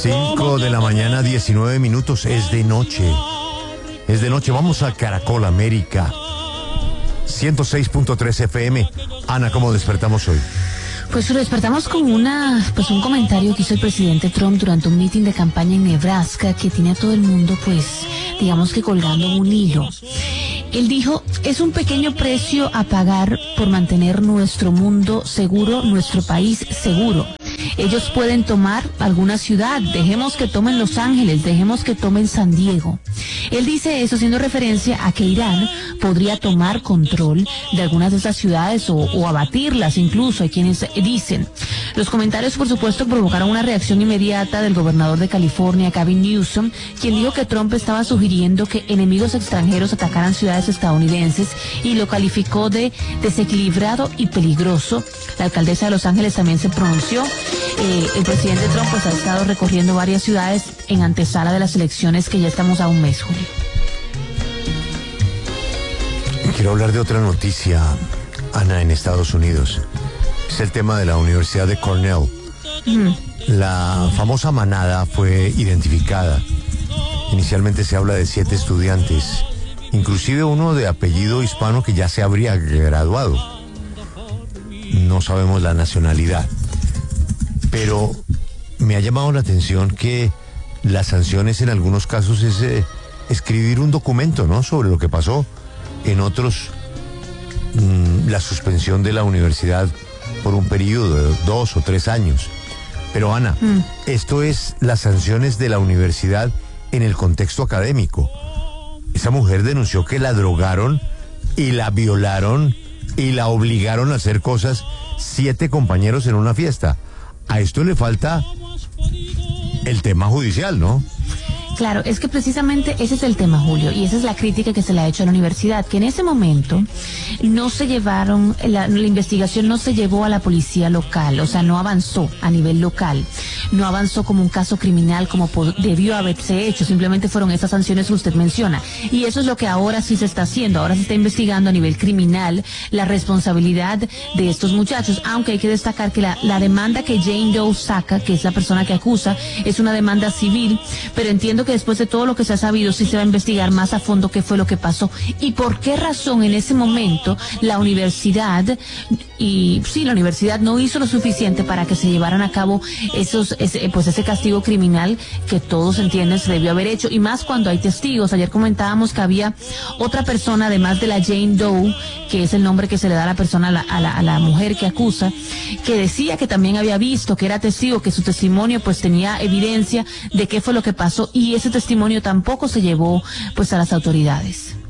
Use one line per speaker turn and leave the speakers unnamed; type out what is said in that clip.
5 de la mañana, 19 minutos. Es de noche. Es de noche. Vamos a Caracol América. 106.3 FM. Ana, ¿cómo despertamos hoy?
Pues lo despertamos con un comentario que hizo el presidente Trump durante un meeting de campaña en Nebraska que tiene a todo el mundo, digamos que colgando un hilo. Él dijo, es un pequeño precio a pagar por mantener nuestro mundo seguro, nuestro país seguro. Ellos pueden tomar alguna ciudad, dejemos que tomen Los Ángeles, dejemos que tomen San Diego. Él dice eso haciendo referencia a que Irán podría tomar control de algunas de esas ciudades o abatirlas incluso. Hay quienes dicen. Los comentarios, por supuesto, provocaron una reacción inmediata del gobernador de California, Gavin Newsom, quien dijo que Trump estaba sugiriendo que enemigos extranjeros atacaran ciudades estadounidenses y lo calificó de desequilibrado y peligroso. La alcaldesa de Los Ángeles también se pronunció. El presidente Trump ha estado recorriendo varias ciudades en antesala de las elecciones que ya estamos a un mes, Julio.
Quiero hablar de otra noticia, Ana, en Estados Unidos. Es el tema de la Universidad de Cornell. La famosa manada fue identificada. Inicialmente se habla de 7 estudiantes, inclusive uno de apellido hispano que ya se habría graduado. No sabemos la nacionalidad. Pero me ha llamado la atención que las sanciones en algunos casos es escribir un documento, ¿no?, sobre lo que pasó. En otros, la suspensión de la universidad por un periodo de 2 o 3 años. Pero Ana, esto es las sanciones de la universidad en el contexto académico. Esa mujer denunció que la drogaron y la violaron y la obligaron a hacer cosas 7 compañeros en una fiesta. A esto le falta el tema judicial, ¿no?
Claro, es que precisamente ese es el tema, Julio, y esa es la crítica que se le ha hecho a la universidad, que en ese momento no se llevaron, la investigación no se llevó a la policía local, o sea, no avanzó a nivel local, no avanzó como un caso criminal como debió haberse hecho, simplemente fueron esas sanciones que usted menciona, y eso es lo que ahora sí se está haciendo, ahora se está investigando a nivel criminal la responsabilidad de estos muchachos, aunque hay que destacar que la demanda que Jane Doe saca, que es la persona que acusa, es una demanda civil, pero entiendo que después de todo lo que se ha sabido sí se va a investigar más a fondo qué fue lo que pasó y por qué razón en ese momento la universidad no hizo lo suficiente para que se llevaran a cabo ese castigo criminal que todos entienden se debió haber hecho, y más cuando hay testigos. Ayer comentábamos que había otra persona además de la Jane Doe, que es el nombre que se le da a la persona, a la mujer que acusa, que decía que también había visto, que era testigo, que su testimonio tenía evidencia de qué fue lo que pasó, y ese testimonio tampoco se llevó a las autoridades.